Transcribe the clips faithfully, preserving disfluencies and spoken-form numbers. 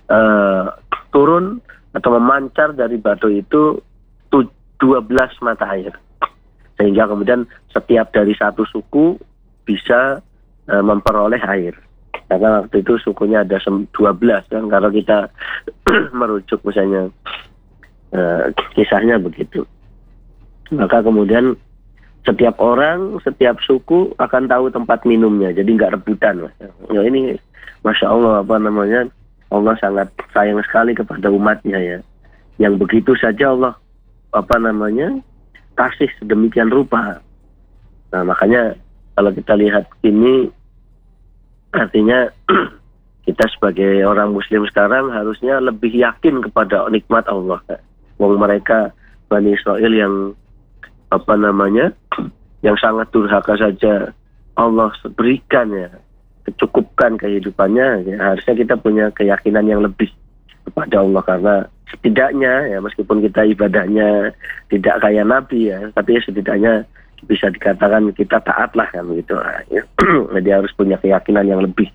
uh, turun atau memancar dari batu itu dua belas mata air, sehingga kemudian setiap dari satu suku bisa uh, memperoleh air. Karena waktu itu sukunya ada dua belas kan, kalau kita merujuk misalnya uh, kisahnya begitu. Maka kemudian setiap orang, setiap suku akan tahu tempat minumnya, jadi nggak rebutan. Ya, ini Masya Allah, apa namanya, Allah sangat sayang sekali kepada umatnya ya, yang begitu saja Allah apa namanya kasih sedemikian rupa. Nah makanya kalau kita lihat ini, artinya kita sebagai orang Muslim sekarang harusnya lebih yakin kepada nikmat Allah. Wong mereka Bani Israel yang apa namanya yang sangat durhaka saja Allah berikan ya, cukupkan kehidupannya ya, harusnya kita punya keyakinan yang lebih kepada Allah, karena setidaknya ya meskipun kita ibadahnya tidak kayak Nabi ya, tapi setidaknya bisa dikatakan kita taat lah kan begitu. Nah, ya. Jadi harus punya keyakinan yang lebih.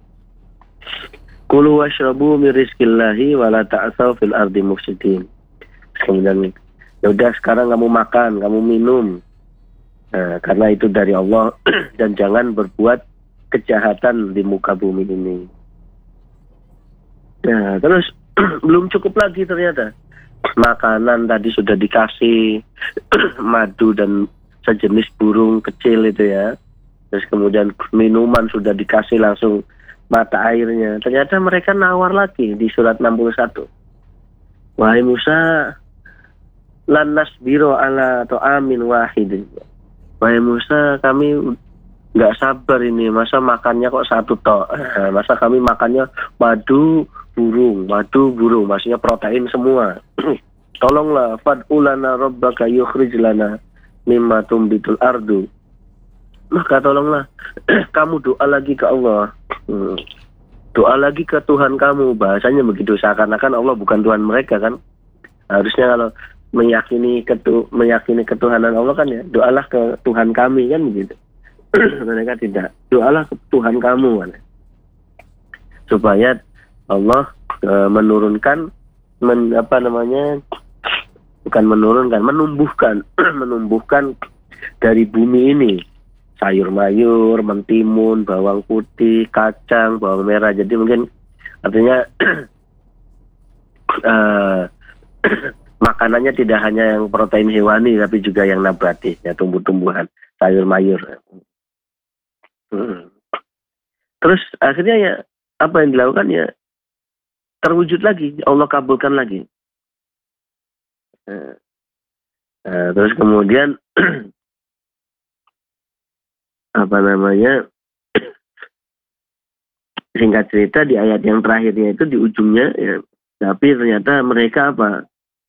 Kulu washrabu min rizqillahi wa la ta'tsaw fil ardi mufsidin. Kemudian ya udah sekarang kamu makan, kamu minum. Nah, karena itu dari Allah dan jangan berbuat kejahatan di muka bumi ini. Nah, terus belum cukup lagi ternyata. Makanan tadi sudah dikasih madu dan sejenis burung kecil itu ya. Terus kemudian minuman sudah dikasih langsung mata airnya. Ternyata mereka nawar lagi di surat enam puluh satu. Wahai Musa, lan nasbiro ala atau amin wahid. Wahai Musa, kami nggak sabar ini, masa makannya kok satu tok. Masa kami makannya madu burung, madu burung, maksudnya protein semua. Tolonglah, fad'ulana rabbaka yukhrij lana mimma tumbitul ardu. Maka tolonglah kamu doa lagi ke Allah. Hmm. Doa lagi ke Tuhan kamu, bahasanya begitu, seakan-akan Allah bukan Tuhan mereka kan. Harusnya kalau meyakini ketu meyakini ketuhanan Allah kan ya, doalah ke Tuhan kami kan begitu. Mereka tidak, doalah ke Tuhan kamu kan. Supaya Allah e, menurunkan men, apa namanya bukan menurunkan, menumbuhkan menumbuhkan dari bumi ini sayur mayur, mentimun, bawang putih, kacang, bawang merah. Jadi mungkin artinya e, makanannya tidak hanya yang protein hewani tapi juga yang nabati ya, tumbuh-tumbuhan, sayur mayur. Hmm. Terus akhirnya ya apa yang dilakukan ya terwujud lagi, Allah kabulkan lagi. Nah, nah, terus kemudian apa namanya, singkat cerita di ayat yang terakhirnya itu di ujungnya ya, tapi ternyata mereka apa?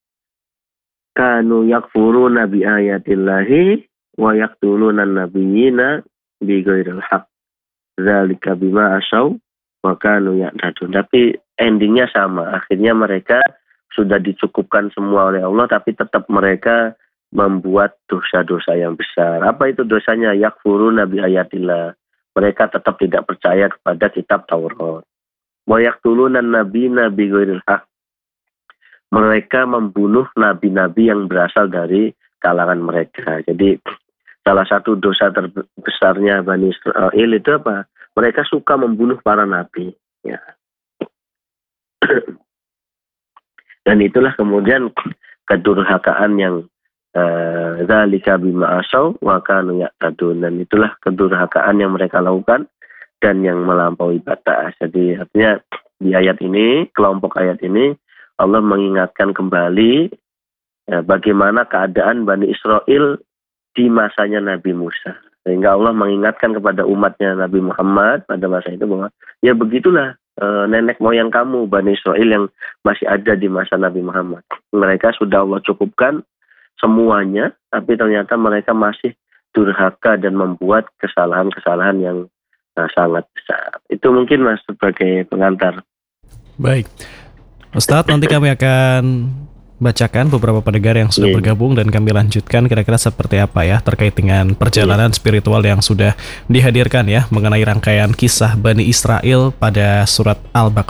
Kanu yakfuruna bi ayatillahi wa yaqtuluna nabiyina bi ghairil haqq. Zalika bima asaw wa kanu ya'tadun. Tapi endingnya sama, akhirnya mereka sudah dicukupkan semua oleh Allah, tapi tetap mereka membuat dosa-dosa yang besar. Apa itu dosanya? Yakfuruna bi ayatillah. Mereka tetap tidak percaya kepada kitab Taurat. Wa yaqtuluna nabiyina bi ghairil haqq. Mereka membunuh nabi-nabi yang berasal dari kalangan mereka. Jadi salah satu dosa terbesarnya Bani Israel itu apa? Mereka suka membunuh para nabi. Ya. Dan itulah kemudian kedurhakaan yang zalika bima asaw wa kanu ya'tadun. Dan itulah kedurhakaan yang mereka lakukan dan yang melampaui batas. Jadi artinya di ayat ini, kelompok ayat ini, Allah mengingatkan kembali ya, bagaimana keadaan Bani Israel di masanya Nabi Musa. Sehingga Allah mengingatkan kepada umatnya Nabi Muhammad pada masa itu bahwa ya begitulah e, nenek moyang kamu Bani Israel yang masih ada di masa Nabi Muhammad. Mereka sudah Allah cukupkan semuanya, tapi ternyata mereka masih durhaka dan membuat kesalahan-kesalahan yang nah, sangat besar. Itu mungkin Mas sebagai pengantar. Baik. Ustadz, nanti kami akan bacakan beberapa pendengar yang sudah yeah. bergabung dan kami lanjutkan kira-kira seperti apa ya terkait dengan perjalanan yeah. spiritual yang sudah dihadirkan ya mengenai rangkaian kisah Bani Israel pada surat Al-Baqarah.